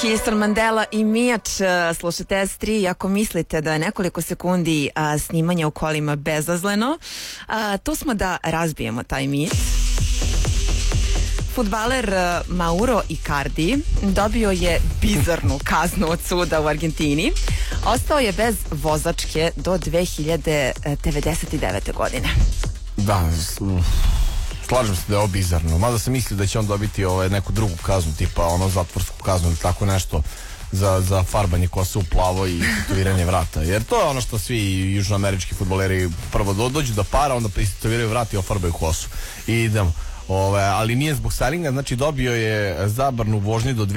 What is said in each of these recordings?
Hilson Mandela i Mijač, slušate S3. Ako mislite da je nekoliko sekundi snimanja u kolima bezazleno, tu smo da razbijemo taj mit. Fudbaler Mauro Icardi dobio je bizarnu kaznu od suda u Argentini. Ostao je bez vozačke do 2099. godine. Da, slažem se da je ovo bizarno. Mada sam mislio da će on dobiti neku drugu kaznu, tipa zatvorsku kaznu ili tako nešto za farbanje kose u plavo i tetoviranje vrata. Jer to je ono što svi južnoamerički fudbaleri prvo dođu do para, onda tetoviraju vrat i ofarbaju kosu. I idemo. Ali nije zbog stylinga, znači dobio je zabranu vožnje do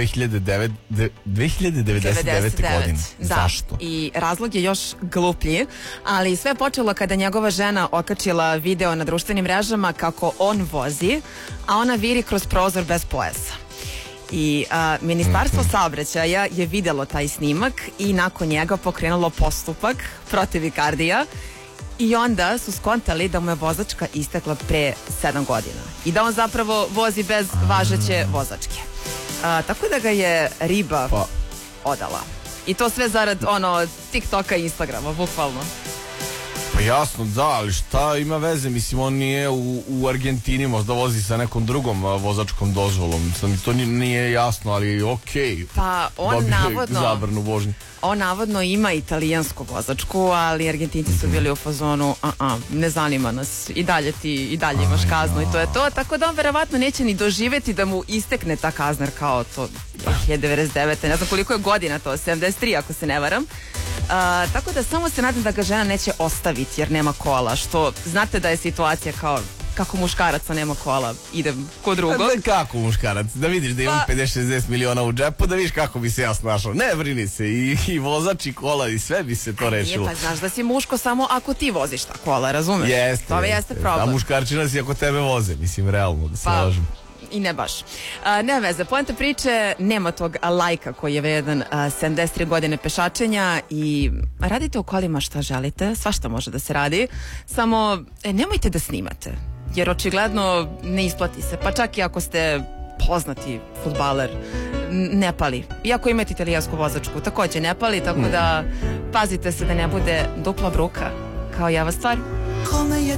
2099. godine. Da. Zašto? I razlog je još gluplji, ali sve je počelo kada njegova žena okačila video na društvenim mrežama kako on vozi, a ona viri kroz prozor bez pojasa. I Ministarstvo saobraćaja je videlo taj snimak i nakon njega pokrenulo postupak protiv Icardija. I onda su skontali da mu je vozačka istekla pre 7 godina i da on zapravo vozi bez važeće vozačke. Tako da ga je riba odala. I to sve zarad TikToka i Instagrama, bukvalno. Pa jasno, da, ali šta ima veze? Mislim, on nije u Argentini, možda vozi sa nekom drugom vozačkom dozvolom. Mi to nije jasno, ali okej. Pa on navodno zabranu vožnje. On navodno ima italijansku vozačku, ali Argentinci su bili u fazonu ne zanima nas, i dalje imaš kaznu i to je to, tako da on verovatno neće ni doživeti da mu istekne ta kazna, kao to 2099. Ne znam koliko je godina to, 73 ako se ne varam. Tako da samo se nadam da ga žena neće ostaviti jer nema kola, što znate da je situacija kao kako muškaraca nema kola, idem kod drugog. Kako muškarac? Da vidiš da imam 50-60 miliona u džepu, da vidiš kako bi se ja snašao. Ne brini se, i vozač i kola i sve bi se to rešilo. Nije, pa znaš da si muško samo ako ti voziš ta kola, razumeš? Jeste. To jeste problem. A muškarčina si ako tebe voze, mislim, realno, da se lažem. I ne baš. Ne veze, poenta priče, nema tog lajka koji je vredan 73 godine pešačenja i radite u kolima šta želite, svašta može da se radi, samo nemojte da snimate, jer očigledno ne isplati se, pa čak i ako ste poznati fudbaler, ne pali. Iako imate italijansku vozačku, takođe ne pali, tako da pazite se da ne bude dupla bruka, kao java stvar.